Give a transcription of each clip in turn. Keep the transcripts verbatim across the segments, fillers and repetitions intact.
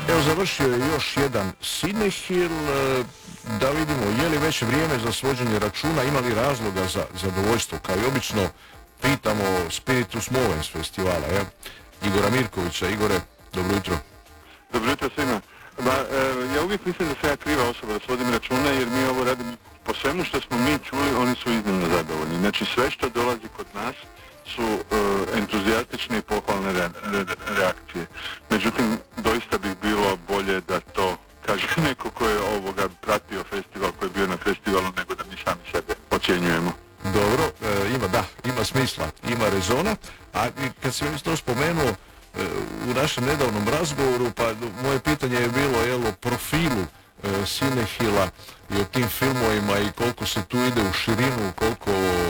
Evo, završio je još jedan Cinehil. Da vidimo, je li već vrijeme za svođenje računa, ima li razloga za zadovoljstvo? Kao i obično, pitamo Spiritus Movens festivala, ja? Igora Mirkovića. Igore, dobro jutro. Dobro jutro svima. Ba, e, ja uvijek mislim da sam ja kriva osoba da svodim računa, jer mi ovo radimo po svemu što smo mi čuli, oni su iznimno zadovoljni. Znači sve što dolazi kod nas su e, entuzijastične i pohvalne re, re, reakcije. Međutim, doista bi bilo bolje da to kaže neko ko je ovoga pratio festival, ko je bio na festivalu, nego da mi sami sebe ocjenjujemo. Dobro, e, ima, da, ima smisla, ima rezona, a kad sam to spomenuo e, u našem nedavnom razgovoru, pa moje pitanje je bilo, jel, o profilu e, Cinehila i o tim filmovima i koliko se tu ide u širinu, koliko,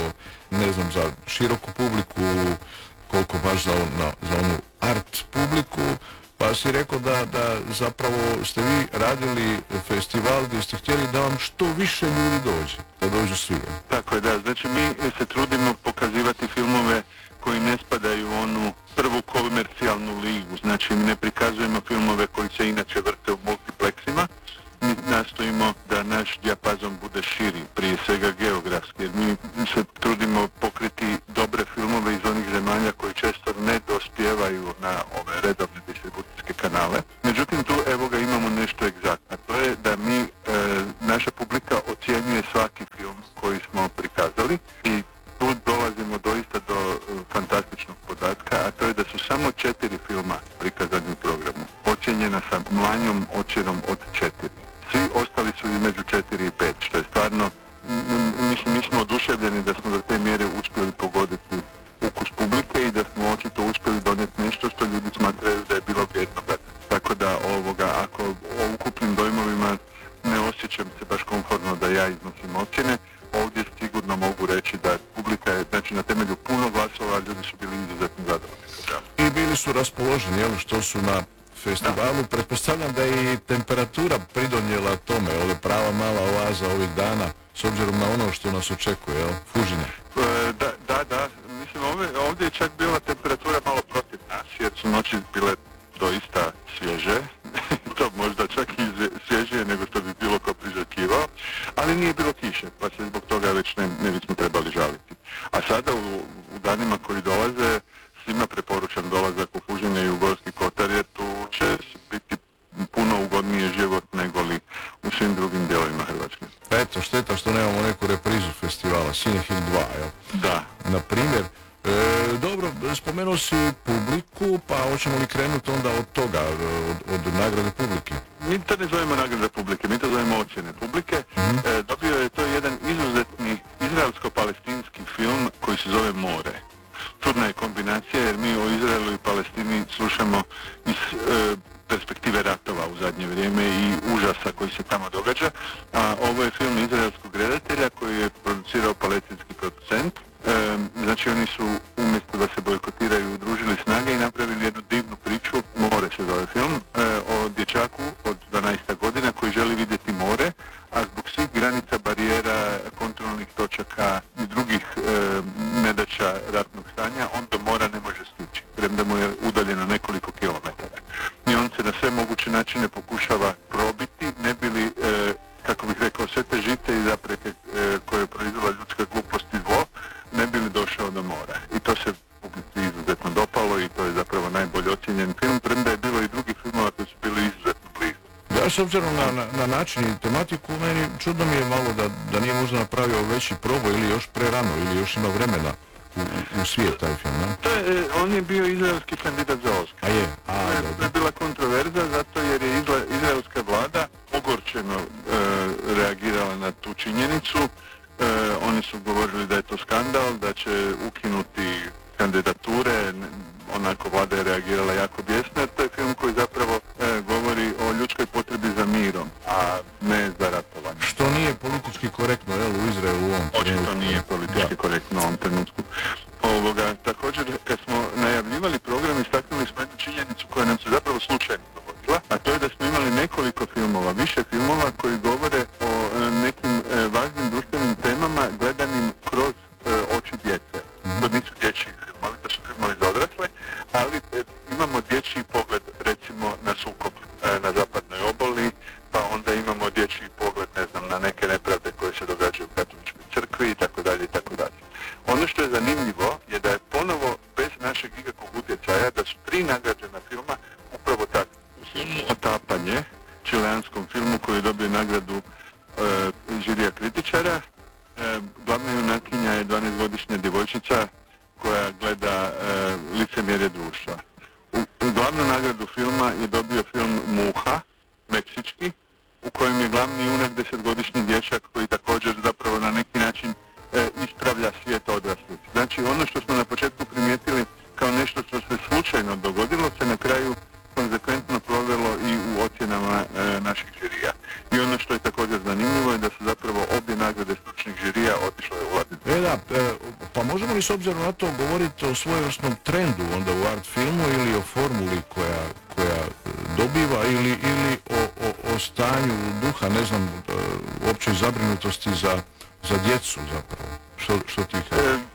ne znam, za široku publiku, koliko baš za, na, za onu art publiku, pa si rekao da, da zapravo ste vi radili festival gdje ste htjeli da vam što više ljudi dođe, da dođu svi. Tako je, da. Znači mi se trudimo pokazivati filmove koji ne spadaju u onu prvu komercijalnu ligu. Znači mi ne prikazujemo filmove koji se inače vrte u multiplexima. Mi nastojimo da naš dijapazon bude širi, prije svega geografski, jer mi se trudimo pokriti dobre filmove iz onih zemalja koji često ne dospijevaju na ove redovne distribucijske kanale. Međutim, tu evo ga imamo nešto egzaktno. To je da mi, e, naša publika ocjenjuje svaki film koji smo prikazali i tu dolazimo doista do e, fantastičnog podatka, a to je da su samo četiri filma prikazani u programu ocjenjena sa manjom ocjenom od četiri. Svi ostali su između četiri i pet, što je stvarno, mislim, mi smo oduševljeni da smo do te mjere uspjeli pogoditi ukus publike i da smo očito uspjeli donijeti nešto što ljudi smatraju da je bilo vrijedno. Tako da ovoga, ako o ukupnim dojmovima ne osjećam se baš komfortno da ja iznosim ocjene, ovdje sigurno mogu reći da publika je, znači na temelju puno glasova, ljudi su bili izuzetno zadovoljni. I bili su raspoloženi, jel, što su na festivalu. Da. Pretpostavljam da je i temperatura pridonijela tome, ovdje prava mala oaza ovih dana, s obzirom na ono što nas očekuje, jel, Fužine. E, da, da, da, mislim ovdje, ovdje je čak bila temperatura malo protiv nas, jer su noći bile doista svježe, to možda čak i svježije nego što bi bilo ko priželjkivao, ali nije bilo kiše, pa se zbog toga već ne, ne bismo trebali žaliti. A sada u, u danima koji dolaze, svima preporučam dolazak u Fužine i u Gorski kotar, jer tu će biti puno ugodnije život nego li u svim drugim dijelovima Hrvatske. Eto, šteta što nemamo neku reprizu festivala, Cinehil dva, jel? Da. Na primjer, e, dobro, spomenuo si publiku, pa hoćemo li krenuti onda od toga, od, od nagrade publike? Mi to ne zovemo nagrade publike, mi to zovemo ocjene publike. Mm-hmm. E, dobio je to jedan izuzetni izraelsko-palestinski film koji se zove More. Čudna je kombinacija jer mi o Izraelu i Palestini slušamo iz e, perspektive ratova u zadnje vrijeme i užasa koji se tamo događa, a ovo je film izraelskog redatelja koji je producirao palestinski producent. E, znači oni su umjesto da se bojkotiraju udružili snage i napravili jednu divnu priču, More se zove film, e, o dječaku od dvanaest godina koji želi vidjeti more, a zbog svih granica, barijera, kontrolnih točaka i drugih e, nedaća ratnog stanja, on do mora ne može stići, premda mu je udaljeno nekoliko kilometara. I on se na sve moguće načine pokušava probiti, ne bi li, e, kako bih rekao, sve te žite i zapreke e, koje proizvela ljudska glupost i zlo, ne bi li došao do mora. I to se publici izuzetno dopalo i to je zapravo najbolje ocjenjen film, premda je bilo i drugih filmova koji su bili izuzetno blizu. Ja, s obzirom na, na, na način i tematiku, meni čudno mi je malo da, da nije možda napravio veći proboj ili još prerano, ili još ima vremena u, u svijet taj film, ne? To je, on je bio izraelski kandidat za Oscar. A je? A, to je, to je bila kontroverza zato jer je izla, izraelska vlada ogorčeno e, reagirala na tu činjenicu. E, oni su govorili da je to skandal, da će ukinuti kandidature, onako vlada je reagirala jako bijesno, to je film koji zapravo e, govori o ljudskoj potrebi za mirom, a ne za ratovanje. Što nije politički korektno, jel, u Izraelu u ovom trenutku? Očito nije politički da. korektno u ovom trenutku. Ovoga, također, kad smo najavljivali program, istaknuli smo jednu činjenicu koja nam se zapravo slučajno dogodila, a to je da smo imali nekoliko filmova, više filmova koji govore o e, nekim e, važnim društvenim temama gledanim kroz e, oči djece. Mm-hmm. To nisu dječji filmovi, to su filmovi za odrasle, ali e, imamo dječji pogled, recimo, na sukob, e, na zapadnoj obali, pa onda imamo dječji pogled, ne znam, na neke nepravde koje se događaju u katoličkoj crkvi i tako dalje i tako dalje. Ono što je zanimljivo je da je ponovo bez našeg ikakvog utjecaja da su tri nagrađena filma upravo tako. U filmu Otapanje, čileanskom filmu koji je dobio nagradu e, žirija kritičara, e, glavna junakinja je dvanaestogodišnja djevojčica koja gleda e, licemjerje društva. U, u glavnu nagradu filma je dobio film Muha, meksički, u kojem je glavni junak desetgodišnji dječak koji također zapravo na neki način e, ispravlja svijet odraslih. Znači ono što smo na početku primijetili kao nešto što se slučajno dogodilo se na kraju konzekventno provelo i u ocjenama e, naših žirija. I ono što je također zanimljivo je da su zapravo obje nagrade stručnih žirija otišle u Latin. E da, e, pa možemo li s obzirom na to govoriti o svojevrsnom trendu onda u art filmu ili o formuli koja, koja dobiva ili, ili o, o, o stanju duha, ne znam, e, općoj zabrinutosti za, za djecu zapravo? Što, što ti kažeš? E,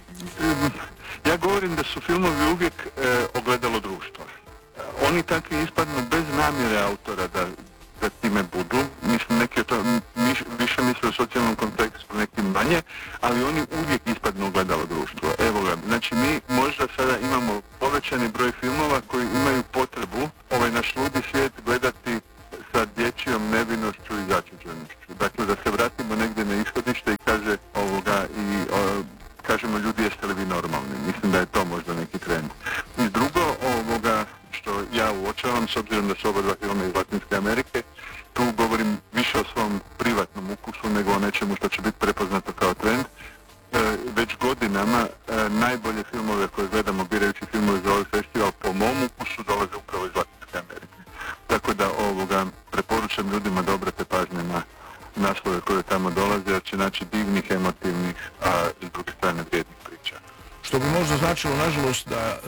e, ja govorim da su filmovi uvijek e, ogledalo društva. Oni takvi ispadnu bez namjere autora da, da time budu. Mislim, neki o to mi, više misle o socijalnom kontekstu, neki manje, ali oni uvijek ispadnu ogledalo društva. Evo ga, znači mi možda sada imamo povećani broj filmova koji imaju potrebu ovaj naš ludi svijet gledati sa dječjom nevinošću i začuđenošću. Dakle, da se vratimo negdje na ishodište i kaže ovoga i o, kažemo ljudi jeste li vi normalni. Mislim da je to možda neki trend. I drugo, ovoga što ja uočavam, s obzirom da su oba dva filma iz Latinske Amerike, tu govorim više o svom privatnom ukusu nego o nečemu što će biti prepoznato kao trend. E, već godinama e, najbolje filmove koje gledamo birajući filmove za ovaj festival po mom ukusu dolaze upravo iz Latinske Amerike. Tako da ovoga preporučam ljudima da obrate pažnje na naslove koje tamo dolaze, jer će naći divnih, emotivnih, a s druge strane vrijednih priča. Što bi možda značilo, nažalost, da e,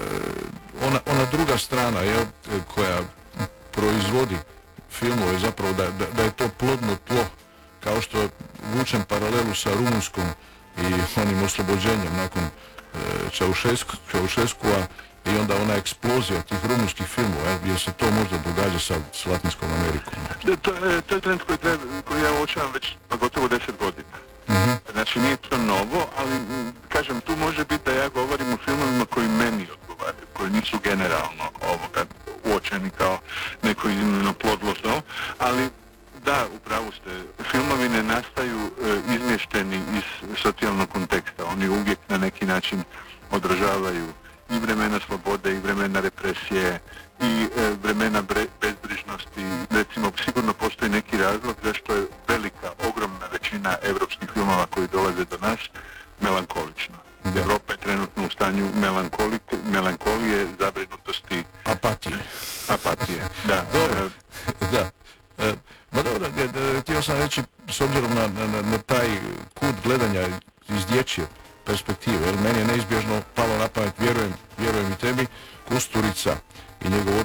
ona, ona druga strana je, koja proizvodi filmove, zapravo da, da, da je to plodno tlo, kao što vučem paralelu sa Rumunjskom i onim oslobođenjem nakon e, Čaušeskua i onda ona eksplozija tih rumunjskih filmova, jer se to možda događa sa, s Latinskom Amerikom. To je, to je trend koji, treba, koji ja uočavam već gotovo deset godina. Mm-hmm. Znači nije to novo, ali kažem, tu može biti da ja govorim o filmovima koji meni odgovaraju, koji nisu generalno ovoga uočeni kao neko iznimno plodno zlo, ali da, upravo ste, filmovi ne nastaju e, izmješteni iz socijalnog konteksta, oni uvijek na neki način odražavaju i vremena slobode i vremena represije i e, vremena bre, bezbrižnosti. Recimo, sigurno postoji neki razlog zašto je velika, ogromna većina evropskih filmova koji dolaze do nas melankolična. Da. Evropa je trenutno u stanju melankolije, zabrinutosti, apatije. Apatije, da. Dobro, da. E, ma dobro, htio sam reći, s obzirom na, na, na taj kut gledanja iz dječje perspektive, jer meni je neizbježno palo na pamet, vjerujem, vjerujem i tebi, Kusturica i njegov